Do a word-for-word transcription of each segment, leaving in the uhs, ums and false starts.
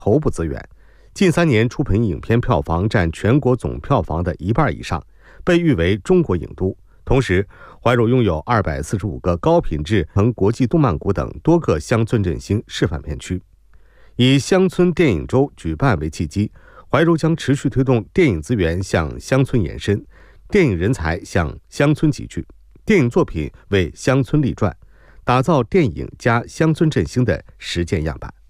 头部资源。近三年出品影片票房占全国总票房的一半以上，被誉为中国影都。同时，怀柔拥有二百四十五个高品质和国际动漫谷等多个乡村振兴示范片区。以乡村电影周举办为契机，怀柔将持续推动电影资源向乡村延伸，电影人才向乡村集聚，电影作品为乡村立传，打造电影加乡村振兴的实践样板。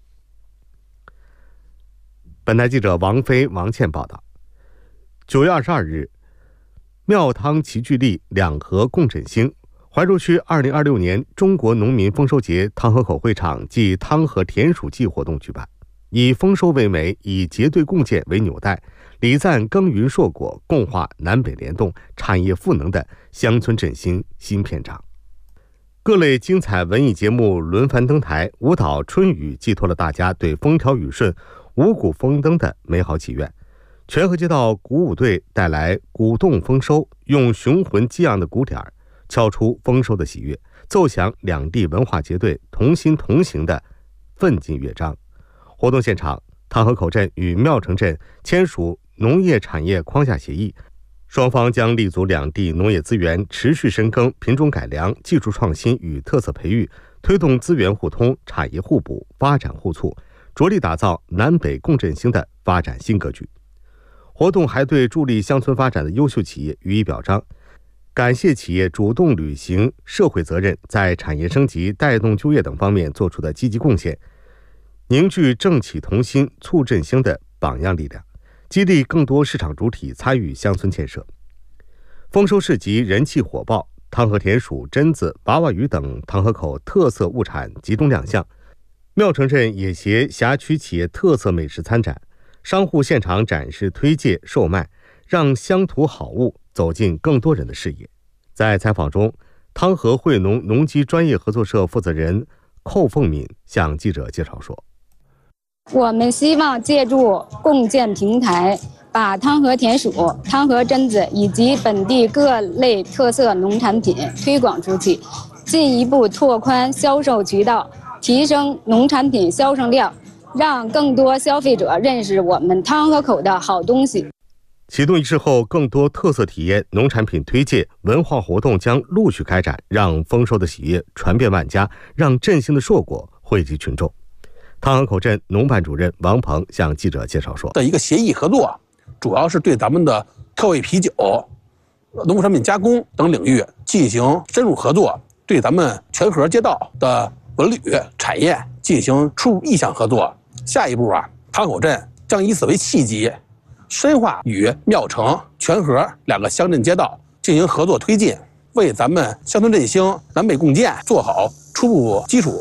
本台记者王飞、王倩报道。九月二十二日，庙汤齐聚力，两河共振兴。怀柔区二零二六年中国农民丰收节汤河口会场暨汤河田鼠季活动举办，以丰收为媒，以结对共建为纽带，礼赞耕耘硕果，共话南北联动、产业赋能的乡村振兴新篇章。各类精彩文艺节目轮番登台，舞蹈春雨寄托了大家对风调雨顺、五谷丰登的美好祈愿。全河街道鼓舞队带来鼓动丰收，用雄浑激昂的鼓点敲出丰收的喜悦，奏响两地文化结对同心同行的奋进乐章。活动现场，汤河口镇与庙城镇签署农业产业框架协议，双方将立足两地农业资源，持续深耕品种改良、技术创新与特色培育，推动资源互通、产业互补、发展互促，着力打造南北共振兴的发展新格局。活动还对助力乡村发展的优秀企业予以表彰，感谢企业主动履行社会责任，在产业升级、带动就业等方面做出的积极贡献，凝聚政企同心、促振兴的榜样力量，激励更多市场主体参与乡村建设。丰收市集人气火爆，汤河田鼠、榛子、娃娃鱼等汤河口特色物产集中亮相。庙城镇也携辖区企业特色美食参展，商户现场展示推介售卖，让乡土好物走进更多人的视野。在采访中，汤河惠农农机专业合作社负责人寇凤敏向记者介绍说， 我们希望借助共建平台，把汤河田鼠、汤河榛子以及本地各类特色农产品推广出去，进一步拓宽销售渠道，提升农产品销售量，让更多消费者认识我们汤河口的好东西。 启动仪式后，更多特色体验、农产品推介、文化活动将陆续开展，让丰收的喜悦传遍万家，让振兴的硕果惠及群众。汤河口镇农办主任王鹏向记者介绍说， 的一个协议合作，主要是对咱们的特味啤酒、农副产品加工等领域进行深入合作，对咱们全河街道的文旅产业进行初步意向合作。下一步啊，汤河口镇将以此为契机，深化与庙城、全河两个乡镇街道进行合作推进，为咱们乡村振兴、南北共建做好初步基础。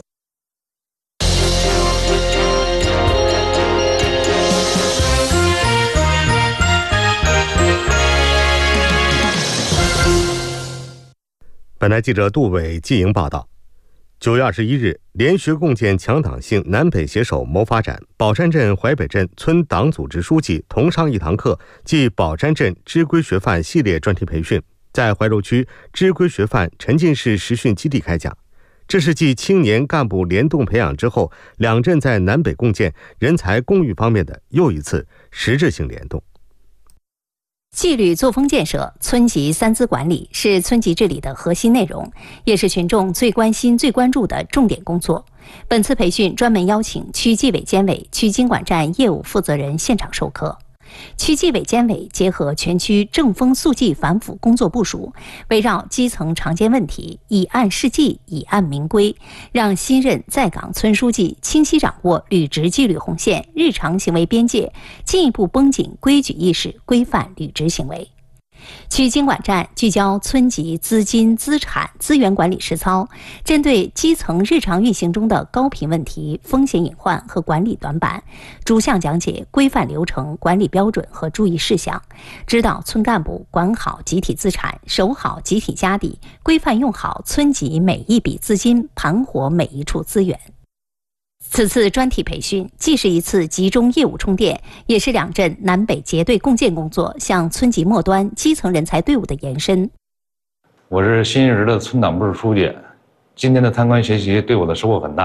本台记者杜伟、季莹报道。九月二十一日，联学共建强党性，南北携手谋发展。宝山镇淮北镇村党组织书记同上一堂课暨宝山镇知规学范系列专题培训，在怀柔区知规学范沉浸式实训基地开讲。这是继青年干部联动培养之后，两镇在南北共建、人才共育方面的又一次实质性联动。 纪律作风建设、村级三资管理是村级治理的核心内容，也是群众最关心、最关注的重点工作。本次培训专门邀请区纪委监委、区经管站业务负责人现场授课。区纪委监委结合全区正风肃纪反腐工作部署，围绕基层常见问题，以案释纪，以案明规，让新任在岗村书记清晰掌握履职纪律红线、日常行为边界，进一步绷紧规矩意识，规范履职行为。区经管站聚焦村级资金、资产、资源管理实操，针对基层日常运行中的高频问题、风险隐患和管理短板，逐项讲解规范流程、管理标准和注意事项，指导村干部管好集体资产，守好集体家底，规范用好村级每一笔资金，盘活每一处资源。此次专题培训既是一次集中业务充电，也是两镇南北结对共建工作向村级末端基层人才队伍的延伸。 我是新任职的村党部书记，今天的参观学习对我的收获很大。